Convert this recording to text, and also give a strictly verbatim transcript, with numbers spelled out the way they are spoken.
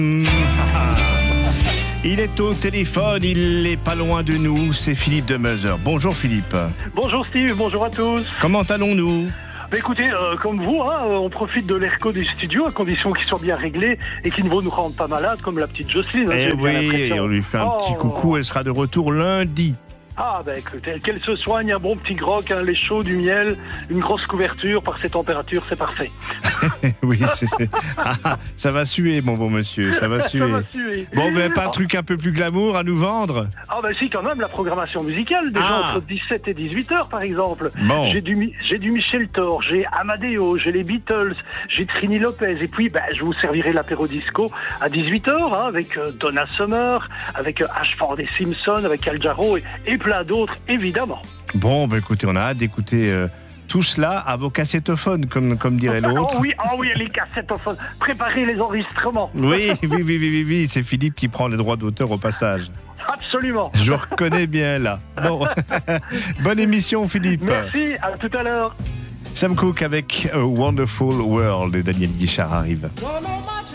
Il est au téléphone, il n'est pas loin de nous, c'est Philippe de Meuser. Bonjour Philippe. Bonjour Steve, bonjour à tous. Comment allons-nous ? Bah écoutez, euh, comme vous, hein, on profite de l'airco du studio à condition qu'il soit bien réglé et qu'il ne nous rende pas malade comme la petite Jocelyne. Hein, Eh oui, et on lui fait un oh. petit coucou, elle sera de retour lundi. Ah bah écoutez, qu'elle se soigne, un bon petit grog, un lait chaud, du miel, une grosse couverture, par ces températures, c'est parfait. Oui, c'est, c'est... Ah, ça va suer, mon bon monsieur, ça va suer. Ça va suer. Bon, vous n'avez pas un truc un peu plus glamour à nous vendre ? Ah bah si, quand même, la programmation musicale, déjà Ah. entre dix-sept et dix-huit heures par exemple. Bon. J'ai du, j'ai du Michel Thor, j'ai Amadeo, j'ai les Beatles, j'ai Trini Lopez, et puis bah, je vous servirai l'apéro disco à dix-huit heures, hein, avec euh, Donna Summer, avec euh, Ashford et Simpson, avec Al Jarreau et, et plein d'autres, évidemment. Bon, bah écoutez, on a hâte d'écouter euh, tout cela à vos cassettophones, comme, comme dirait l'autre. Oh oui, oh oui, les cassettophones, préparez les enregistrements. Oui, oui, oui, oui, oui, oui, c'est Philippe qui prend les droits d'auteur au passage. Absolument. Je reconnais bien là. Bon, bonne émission Philippe. Merci, à tout à l'heure. Sam Cooke avec A Wonderful World, Daniel Guichard arrive.